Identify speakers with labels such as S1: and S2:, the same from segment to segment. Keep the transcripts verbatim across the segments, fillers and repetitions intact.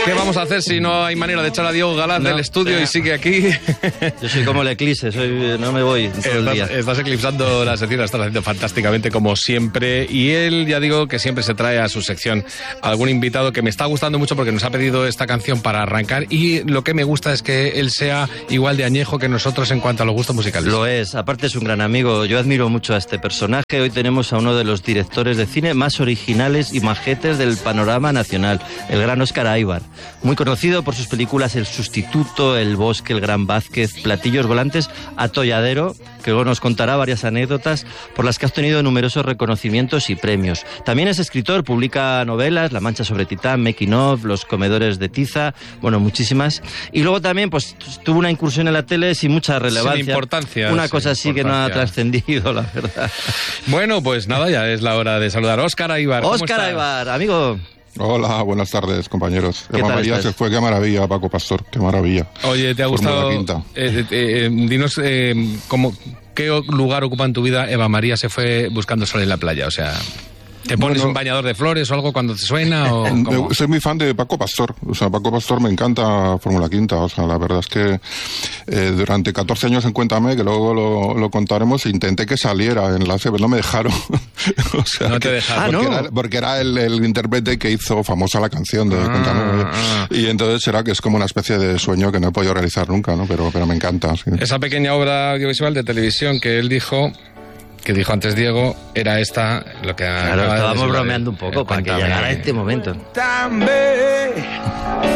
S1: ¿Qué vamos a hacer si no hay manera de echar a Diego Galán no, del estudio eh. y sigue aquí?
S2: Yo soy como el eclipse, soy, no me voy todo el día.
S1: Estás, estás eclipsando la sección, la estás haciendo fantásticamente como siempre. Y él, ya digo, que siempre se trae a su sección algún invitado que me está gustando mucho porque nos ha pedido esta canción para arrancar. Y lo que me gusta es que él sea igual de añejo que nosotros en cuanto a los gustos musicales.
S2: Lo es, aparte es un gran amigo. Yo admiro mucho a este personaje. Hoy tenemos a uno de los directores de cine más originales y majetes del panorama nacional, el gran Óscar Aybar. Muy conocido por sus películas El Sustituto, El Bosque, El Gran Vázquez, Platillos Volantes, Atolladero, que luego nos contará varias anécdotas por las que ha obtenido numerosos reconocimientos y premios. También es escritor, publica novelas, La Mancha sobre Titán, Making of, Los Comedores de Tiza, bueno, muchísimas. Y luego también pues tuvo una incursión en la tele sin mucha relevancia.
S1: Sin importancia.
S2: Una cosa así que no ha trascendido, la verdad.
S1: Bueno, pues nada, ya es la hora de saludar a Óscar Aybar.
S2: Óscar Aybar, amigo.
S3: Hola, buenas tardes, compañeros.
S2: ¿Qué
S3: Eva
S2: tal
S3: María
S2: estás?
S3: se fue, qué maravilla, Paco Pastor, qué maravilla.
S1: Oye, ¿te ha gustado?
S3: Eh,
S1: eh, eh, dinos eh, cómo, qué lugar ocupa en tu vida Eva María se fue buscando sol en la playa, o sea... ¿Te pones bueno, un bañador de flores o algo cuando te suena? O ¿cómo?
S3: Soy muy fan de Paco Pastor. O sea, Paco Pastor me encanta Fórmula Quinta. O sea, la verdad es que eh, durante catorce años en Cuéntame, que luego lo, lo contaremos, intenté que saliera enlace, pero no me dejaron. O sea,
S1: no te
S3: que,
S1: dejaron.
S3: Porque,
S2: ah, no.
S3: era, porque era el, el intérprete que hizo famosa la canción de ah, Cuéntame. Ah. Y entonces será que es como una especie de sueño que no he podido realizar nunca, ¿no? Pero, pero me encanta. Sí.
S1: Esa pequeña obra audiovisual de televisión que él dijo... que dijo antes Diego, era esta lo que...
S2: Claro, estábamos bromeando un poco para que llegara este momento.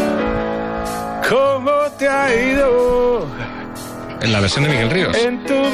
S4: ¿Cómo te ha ido?
S1: En la versión de Miguel Ríos.
S4: En tu